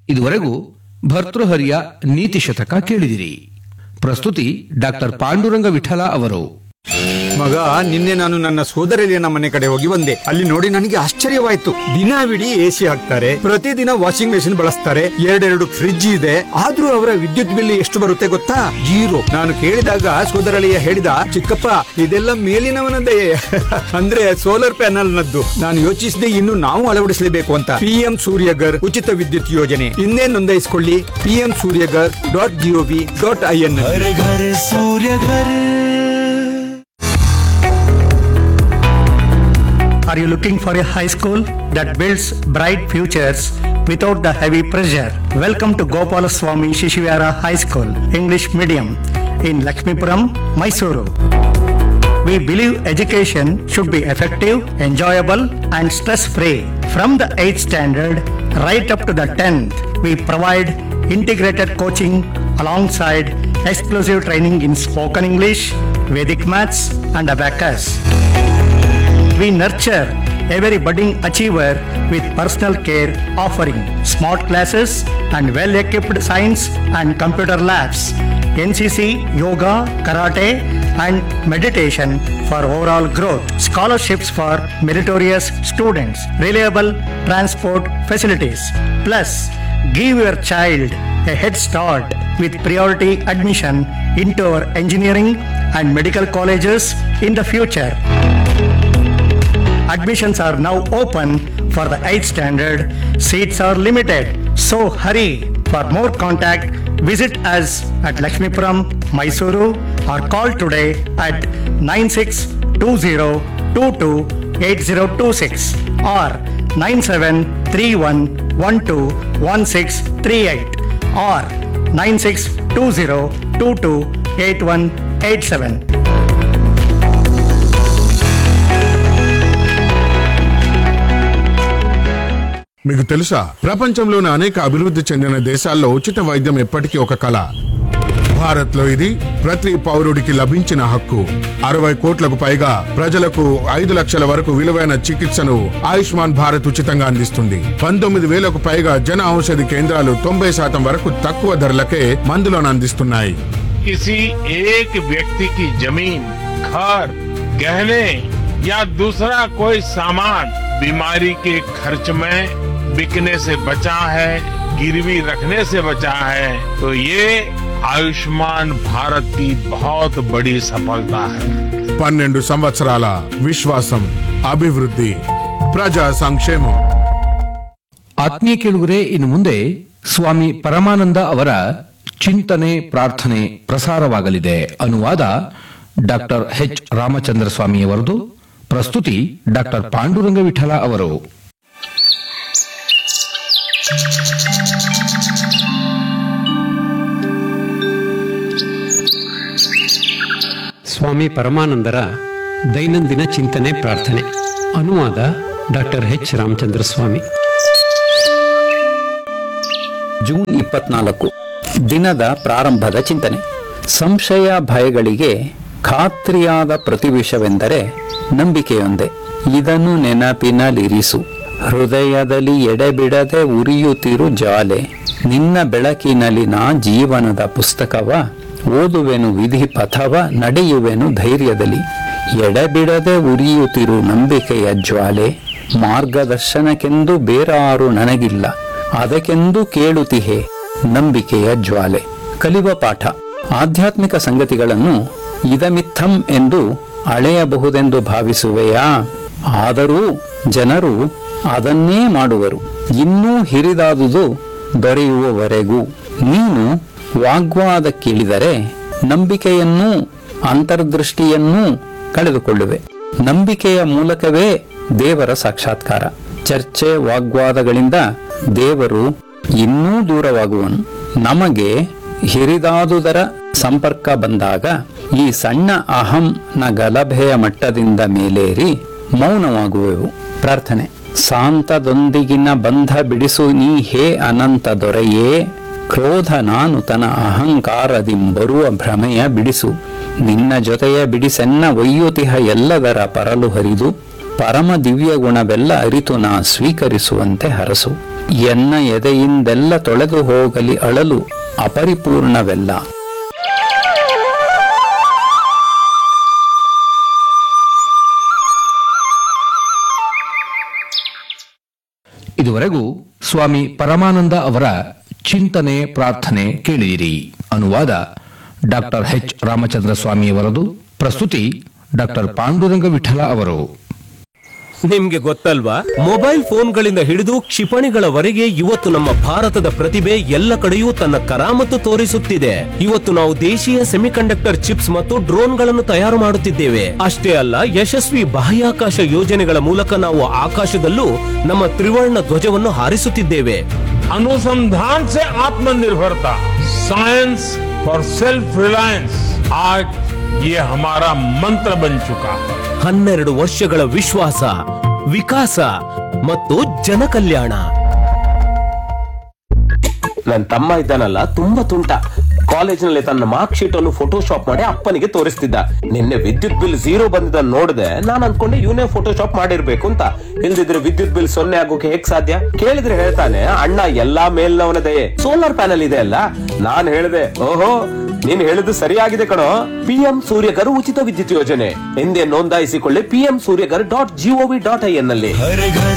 ಇದುವರೆಗೂ ಭರ್ತೃಹರಿಯ ನೀತಿ ಶತಕ ಕೇಳಿದಿರಿ. ಪ್ರಸ್ತುತಿ ಡಾಕ್ಟರ್ ಪಾಂಡುರಂಗ ವಿಠಲ ಅವರು. ಮಗ, ನಿನ್ನೆ ನಾನು ನನ್ನ ಸೋದರಳಿಯನ ಮನೆ ಕಡೆ ಹೋಗಿ ಬಂದೆ. ಅಲ್ಲಿ ನೋಡಿ ನನಗೆ ಆಶ್ಚರ್ಯವಾಯ್ತು. ದಿನವಿಡೀ ಎಸಿ ಹಾಕ್ತಾರೆ, ಪ್ರತಿದಿನ ವಾಷಿಂಗ್ ಮೆಷಿನ್ ಬಳಸ್ತಾರೆ, 2 ಫ್ರಿಡ್ಜ್ ಇದೆ. ಆದ್ರೂ ಅವರ ವಿದ್ಯುತ್ ಬಿಲ್ ಎಷ್ಟು ಬರುತ್ತೆ ಗೊತ್ತಾ? 0. ನಾನು ಕೇಳಿದಾಗ ಸೋದರಳಿಯ ಹೇಳಿದ, ಚಿಕ್ಕಪ್ಪ ಇದೆಲ್ಲ ಮೇಲಿನವನದೇ ಅಂದ್ರೆ ಸೋಲಾರ್ ಪ್ಯಾನಲ್ ನದ್ದು. ನಾನು ಯೋಚಿಸಿದೆ, ಇನ್ನು ನಾವು ಅಳವಡಿಸಲೇಬೇಕು ಅಂತ. PM ಸೂರ್ಯಗರ್ ಉಚಿತ ವಿದ್ಯುತ್ ಯೋಜನೆ ಇನ್ನೇ ನೋಂದಾಯಿಸಿಕೊಳ್ಳಿ. pmsuryagar.gov.in. Are you looking for a high school that builds bright futures without the heavy pressure? Welcome to Gopalaswamy Shishivara High School, English Medium in Lakshmipuram, Mysuru. We believe education should be effective, enjoyable and stress-free. From the 8th standard right up to the 10th, we provide integrated coaching alongside exclusive training in spoken English, Vedic maths and abacus. We nurture every budding achiever with personal care, offering smart classes and well-equipped science and computer labs, NCC, yoga, karate and meditation for overall growth, scholarships for meritorious students, reliable transport facilities. Plus, give your child a head start with priority admission into our engineering and medical colleges in the future. Admissions are now open for the 8th standard. Seats are limited, so hurry. For more contact, visit us at Lakshmipuram, Mysuru or call today at 9620228026 or 9731121638 or 9620228187. మీకు తెలుసా, ప్రపంచంలోని అనేక అభివృద్ధి చెందిన దేశాల్లో ఉచిత వైద్యం ఎప్పటికీ ఒక కళ. భారత్లో ఇది ప్రతి పౌరుడికి లభించిన హక్కు. 60 కోట్లకు పైగా ప్రజలకు 5 లక్షల వరకు విలువైన చికిత్సను ఆయుష్మాన్ భారత్ ఉచితంగా అందిస్తుంది. 19,000కు పైగా జన ఔషధి కేంద్రాలు 90% వరకు తక్కువ ధరలకే మందులను అందిస్తున్నాయి. किसी एक व्यक्ति की जमीन, घर, गहने या दूसरा कोई सामान बीमारी के खर्च में बिकने से बचा है, गिरवी रखने से बचा है, तो ये आयुष्मान भारत की बहुत बड़ी सफलता है. 12 సంవత్సరాల విశ్వాసం, అభివృద్ధి, ప్రజా సంక్షేమం. ಆತ್ಮೀಯ ಕೇಳುಗರೆ, ಇನ್ನು ಮುಂದೆ ಸ್ವಾಮಿ ಪರಮಾನಂದ ಅವರ ಚಿಂತನೆ ಪ್ರಾರ್ಥನೆ ಪ್ರಸಾರವಾಗಲಿದೆ. ಅನುವಾದ ಡಾಕ್ಟರ್ ಎಚ್ ರಾಮಚಂದ್ರ ಸ್ವಾಮಿಯವರದು. ಪ್ರಸ್ತುತಿ ಡಾಕ್ಟರ್ ಪಾಂಡುರಂಗ ವಿಠಲ ಅವರು. ಸ್ವಾಮಿ ಪರಮಾನಂದರ ದೈನಂದಿನ ಚಿಂತನೆ ಪ್ರಾರ್ಥನೆ. ಅನುವಾದ ಡಾಕ್ಟರ್ ಎಚ್ ರಾಮಚಂದ್ರ ಸ್ವಾಮಿ. ಜೂನ್ 24 ದಿನದ ಪ್ರಾರಂಭದ ಚಿಂತನೆ. ಸಂಶಯ ಭಯಗಳಿಗೆ ಖಾತ್ರಿಯಾದ ಪ್ರತಿವಿಷವೆಂದರೆ ನಂಬಿಕೆಯೊಂದೇ. ಇದನ್ನು ನೆನಪಿನಲ್ಲಿರಿಸು. ಹೃದಯದಲ್ಲಿ ಎಡೆಬಿಡದೆ ಉರಿಯುತ್ತಿರು ಜಾಲೆ. ನಿನ್ನ ಬೆಳಕಿನಲ್ಲಿನ ಜೀವನದ ಪುಸ್ತಕವ ಓದುವೆನು, ವಿಧಿ ಪಥವ ನಡೆಯುವೆನು ಧೈರ್ಯದಲ್ಲಿ. ಎಡೆಬಿಡದೆ ಉರಿಯುತ್ತಿರು ನಂಬಿಕೆಯ ಜ್ವಾಲೆ. ಮಾರ್ಗದರ್ಶನಕ್ಕೆಂದು ಬೇರಾರು ನನಗಿಲ್ಲ, ಅದಕ್ಕೆಂದು ಕೇಳುತ್ತಿಹೆ ನಂಬಿಕೆಯ ಜ್ವಾಲೆ. ಕಲಿವ ಪಾಠ. ಆಧ್ಯಾತ್ಮಿಕ ಸಂಗತಿಗಳನ್ನು ಇದಮಿತ್ತಂ ಎಂದು ಅಳೆಯಬಹುದೆಂದು ಭಾವಿಸುವೆಯಾ? ಆದರೂ ಜನರು ಅದನ್ನೇ ಮಾಡುವರು, ಇನ್ನೂ ಹಿರಿದಾದುದು ದೊರೆಯುವವರೆಗೂ. ನೀನು ವಾಗ್ವಾದಕ್ಕಿಳಿದರೆ ನಂಬಿಕೆಯನ್ನೂ ಅಂತರ್ದೃಷ್ಟಿಯನ್ನೂ ಕಳೆದುಕೊಳ್ಳುವೆ. ನಂಬಿಕೆಯ ಮೂಲಕವೇ ದೇವರ ಸಾಕ್ಷಾತ್ಕಾರ. ಚರ್ಚೆ ವಾಗ್ವಾದಗಳಿಂದ ದೇವರು ಇನ್ನೂ ದೂರವಾಗುವನು. ನಮಗೆ ಹಿರಿದಾದುದರ ಸಂಪರ್ಕ ಬಂದಾಗ ಈ ಸಣ್ಣ ಅಹಂನ ಗಲಭೆಯ ಮಟ್ಟದಿಂದ ಮೇಲೇರಿ ಮೌನವಾಗುವೆವು. ಪ್ರಾರ್ಥನೆ. ಶಾಂತದೊಂದಿಗಿನ ಬಂಧ ಬಿಡಿಸು ನೀ ಹೇ ಅನಂತ ದೊರೆಯೇ. ಕ್ರೋಧ ನಾನು ತನ ಅಹಂಕಾರದಿಂಬರುವ ಭ್ರಮೆಯ ಬಿಡಿಸು. ನಿನ್ನ ಜೊತೆಯ ಬಿಡಿಸೆನ್ನ ಒಯ್ಯುತಿಹ ಎಲ್ಲದರ ಪರಲು ಹರಿದು. ಪರಮ ದಿವ್ಯ ಗುಣವೆಲ್ಲ ಅರಿತು ನಾ ಸ್ವೀಕರಿಸುವಂತೆ ಹರಸು. ಎನ್ನ ಎದೆಯಿಂದೆಲ್ಲ ತೊಳೆದು ಹೋಗಲಿ ಅಳಲು ಅಪರಿಪೂರ್ಣವೆಲ್ಲ. ಇದುವರೆಗೂ ಸ್ವಾಮಿ ಪರಮಾನಂದ ಅವರ ಚಿಂತನೆ ಪ್ರಾರ್ಥನೆ ಕೇಳಿದಿರಿ. ಅನುವಾದ ಡಾಕ್ಟರ್ ಎಚ್ ರಾಮಚಂದ್ರ ಸ್ವಾಮಿಯವರದು. ಪ್ರಸ್ತುತಿ ಡಾಕ್ಟರ್ ಪಾಂಡುರಂಗ ವಿಠಲ ಅವರು. ನಿಮ್ಗೆ ಗೊತ್ತಲ್ವಾ, ಮೊಬೈಲ್ ಫೋನ್ಗಳಿಂದ ಹಿಡಿದು ಕ್ಷಿಪಣಿಗಳವರೆಗೆ ಇವತ್ತು ನಮ್ಮ ಭಾರತದ ಪ್ರತಿಭೆ ಎಲ್ಲ ಕಡೆಯೂ ತನ್ನ ಕರಾಮತ್ತು ತೋರಿಸುತ್ತಿದೆ. ಇವತ್ತು ನಾವು ದೇಶೀಯ ಸೆಮಿಕಂಡಕ್ಟರ್ ಚಿಪ್ಸ್ ಮತ್ತು ಡ್ರೋನ್ಗಳನ್ನು ತಯಾರು ಮಾಡುತ್ತಿದ್ದೇವೆ. ಅಷ್ಟೇ ಅಲ್ಲ, ಯಶಸ್ವಿ ಬಾಹ್ಯಾಕಾಶ ಯೋಜನೆಗಳ ಮೂಲಕ ನಾವು ಆಕಾಶದಲ್ಲೂ ನಮ್ಮ ತ್ರಿವರ್ಣ ಧ್ವಜವನ್ನು ಹಾರಿಸುತ್ತಿದ್ದೇವೆ. अनुसंधान से आत्मनिर्भरता, साइंस फॉर सेल्फ रिलायंस, आज ये हमारा मंत्र बन चुका है. 12 ವರ್ಷಗಳ ವಿಶ್ವಾಸ, ವಿಕಾಸ ಮತ್ತು ಜನಕಲ್ಯಾಣ. ನನ್ನ ತಮ್ಮ ಇದ್ದಾನಲ್ಲ, ತುಂಬಾ ತುಂಟ. ಕಾಲೇಜಿನಲ್ಲಿ ತನ್ನ ಮಾರ್ಕ್ ಶೀಟ್ ಅನ್ನು ಫೋಟೋಶಾಪ್ ಮಾಡಿ ಅಪ್ಪನಿಗೆ ತೋರಿಸ್ತಿದ್ದ. ನಿನ್ನೆ ವಿದ್ಯುತ್ ಬಿಲ್ 0 ಬಂದಿದ್ದ ನೋಡಿದೆ. ನಾನು ಅನ್ಕೊಂಡೆ ಇವನೇ ಫೋಟೋಶಾಪ್ ಮಾಡಿರ್ಬೇಕು ಅಂತ. ಇಲ್ದಿದ್ರೆ ವಿದ್ಯುತ್ ಬಿಲ್ 0 ಆಗೋಕೆ ಹೇಗ್ ಸಾಧ್ಯ? ಕೇಳಿದ್ರೆ ಹೇಳ್ತಾನೆ, ಅಣ್ಣ ಎಲ್ಲಾ ಮೇಲ್ನವನ ದಯೆ, ಸೋಲಾರ್ ಪ್ಯಾನಲ್ ಇದೆ ಅಲ್ಲ. ನಾನ್ ಹೇಳಿದೆ, ಓಹೋ ನೀನ್ ಹೇಳಿದ್ದು ಸರಿಯಾಗಿದೆ ಕಣೋ. PM ಸೂರ್ಯಗರ್ ಉಚಿತ ವಿದ್ಯುತ್ ಯೋಜನೆ ಎಂದೇ ನೋಂದಾಯಿಸಿಕೊಳ್ಳಿ. PM suryagar.gov.in ನಲ್ಲಿ.